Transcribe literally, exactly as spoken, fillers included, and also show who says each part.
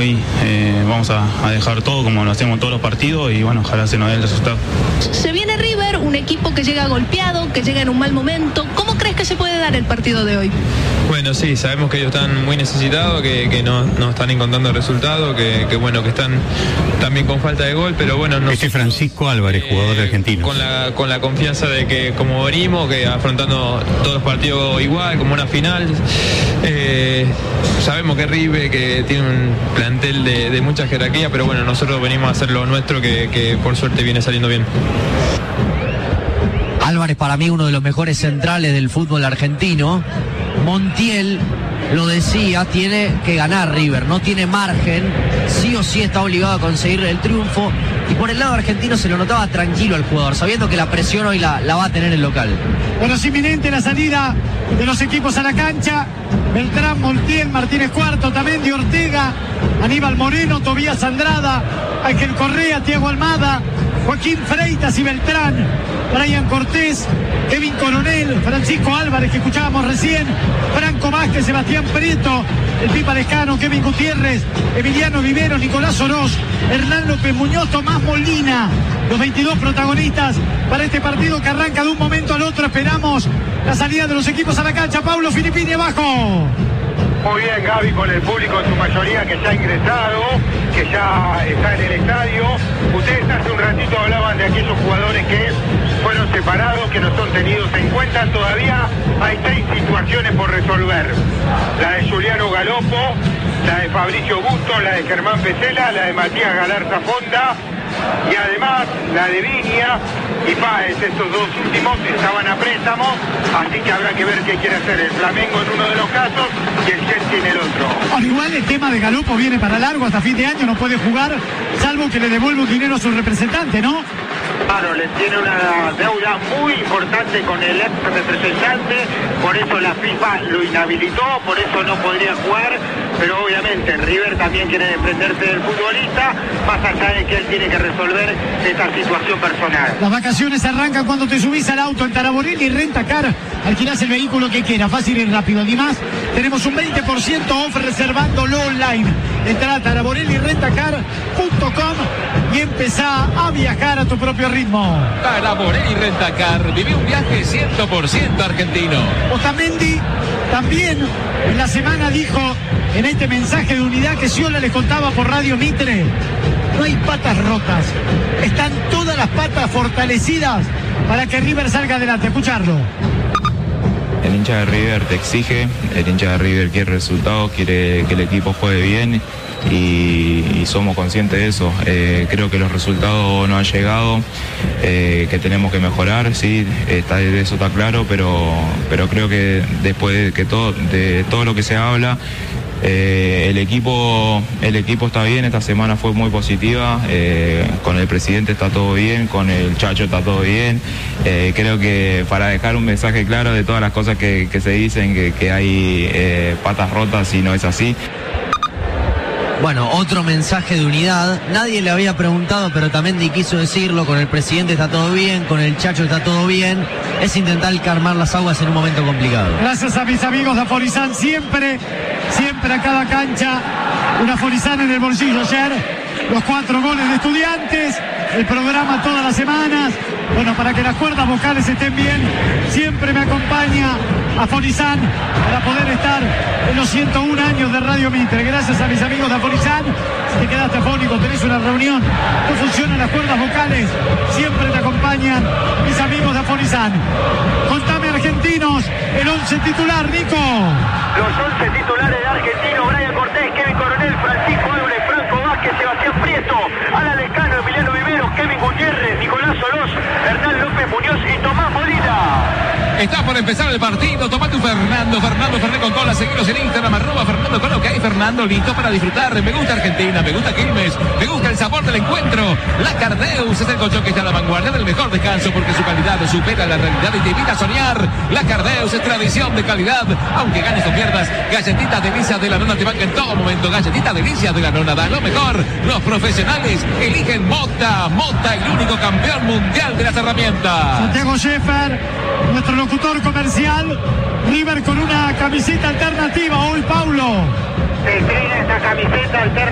Speaker 1: hoy eh, vamos a, a dejar todo como lo hacemos en todos los partidos y bueno, ojalá se nos dé el resultado.
Speaker 2: Se viene River, un equipo que llega golpeado, que llega en un mal momento. ¿Cómo crees que se puede dar el partido de hoy?
Speaker 3: Bueno, sí, sabemos que ellos están muy necesitados, que, que no, no están encontrando el resultado, que, que bueno, que están también con falta de gol, pero bueno, no.
Speaker 4: Este es Francisco Álvarez, jugador
Speaker 3: eh,
Speaker 4: argentino.
Speaker 3: Con la, con la confianza de que como venimos, que afrontando todos los partidos igual, como una final, eh, sabemos que River, que tiene un plantel de, de mucha jerarquía, pero bueno, nosotros venimos a hacer lo nuestro, que, que por suerte viene saliendo bien.
Speaker 5: Álvarez, para mí, uno de los mejores centrales del fútbol argentino. Montiel lo decía, tiene que ganar River, no tiene margen, sí o sí está obligado a conseguir el triunfo, y por el lado argentino se lo notaba tranquilo al jugador, sabiendo que la presión hoy la, la va a tener el local.
Speaker 6: Bueno, es inminente la salida de los equipos a la cancha. Beltrán, Montiel, Martínez Cuarto, Tamendi, Ortega, Aníbal Moreno, Tobías Andrada, Ángel Correa, Thiago Almada, Joaquín Freitas y Beltrán, Brian Cortés, Kevin Coronel, Francisco Álvarez, que escuchábamos recién, Franco Vázquez, Sebastián Prieto, el Pipa Lescano, Kevin Gutiérrez, Emiliano Vivero, Nicolás Oroz, Hernán López Muñoz, Tomás Molina, los veintidós protagonistas para este partido que arranca de un momento al otro. Esperamos la salida de los equipos a la cancha. Paulo Filippini abajo.
Speaker 7: Muy bien, Gaby, con el público en su mayoría que ya ha ingresado, que ya está en el estadio. Ustedes hace un ratito hablaban de aquellos jugadores que fueron separados, que no son tenidos en cuenta. Todavía hay seis situaciones por resolver. La de Juliano Galopo, la de Fabricio Busto, la de Germán Pesela, la de Matías Galarza Fonda y además la de Viña y Páez. Estos dos últimos estaban a préstamo, así que habrá que ver qué quiere hacer el Flamengo en uno de los casos y el Chelsea en el otro.
Speaker 6: Al igual el tema de Galopo viene para largo, hasta fin de año no puede jugar, salvo que le devuelva un dinero a su representante, ¿no?
Speaker 7: Claro, le tiene una deuda muy importante con el ex representante, por eso la FIFA lo inhabilitó, por eso no podría jugar, pero obviamente River también quiere desprenderse del futbolista, más allá de que él tiene que resolver esta situación personal.
Speaker 6: Las vacaciones arrancan cuando te subís al auto en Taraborelli y Rentacar, alquilás el vehículo que quieras, fácil y rápido. Además, tenemos un veinte por ciento off reservándolo online. Entrá a taraborelli rentacar punto com y empezá a viajar a tu propio ritmo.
Speaker 8: Taraborelli Rentacar, viví un viaje cien por ciento argentino.
Speaker 6: Otamendi también en la semana dijo en este mensaje de unidad que Sciolá les contaba por Radio Mitre: no hay patas rotas, están todas las patas fortalecidas para que River salga adelante. Escucharlo.
Speaker 9: El hincha de River te exige, el hincha de River quiere resultados, quiere que el equipo juegue bien y, y somos conscientes de eso. Eh, creo que los resultados no han llegado, eh, que tenemos que mejorar, sí, está, eso está claro, pero, pero creo que después de, que todo, de todo lo que se habla, Eh, el equipo el equipo está bien, esta semana fue muy positiva, eh, con el presidente está todo bien, con el Chacho está todo bien, eh, creo que para dejar un mensaje claro de todas las cosas que, que se dicen, que, que hay eh, patas rotas y no es así.
Speaker 5: Bueno, otro mensaje de unidad, nadie le había preguntado, pero también quiso decirlo: con el presidente está todo bien, con el Chacho está todo bien, es intentar calmar las aguas en un momento complicado.
Speaker 6: Gracias a mis amigos de Aforizán, siempre, siempre a cada cancha, un Aforizán en el bolsillo. Ayer, los cuatro goles de Estudiantes, el programa todas las semanas. Bueno, para que las cuerdas vocales estén bien, siempre me acompaña Aforizán para poder estar en los ciento un años de Radio Mitre. Gracias a mis amigos de Aforizán. Si te quedaste afónico, tenés una reunión, no funcionan las cuerdas vocales, siempre te acompañan mis amigos de Aforizán. Contame, argentinos, el once titular, Nico.
Speaker 7: Los once titulares de Argentino: Brian Cortés, Kevin Coronel, Francisco Álvarez, Franco Vázquez, Sebastián Prieto, Alan Lescano, Emiliano Vivero, Kevin Gutiérrez, Nicolás Oroz, Hernán López Muñoz y Tomás Molina.
Speaker 8: Está por empezar el partido, toma tu Fernando, Fernando Ferné con cola, seguiros en Instagram, arroba Fernando con lo que hay, Fernando, listo para disfrutar. Me gusta Argentina, me gusta Quilmes, me gusta el sabor del encuentro. La Cardeus es el colchón que está a la vanguardia del mejor descanso, porque su calidad supera la realidad y te invita a soñar. La Cardeus es tradición de calidad, aunque ganes o pierdas. Galletitas delicias de la nona te banca en todo momento. Galletitas delicias de la nona da lo mejor. Los profesionales eligen Mota, Mota, el único campeón mundial de las herramientas.
Speaker 6: Santiago Scheffer, nuestro locutor comercial. River con una camiseta alternativa hoy, Paulo.
Speaker 7: Se estrena esta camiseta alternativa.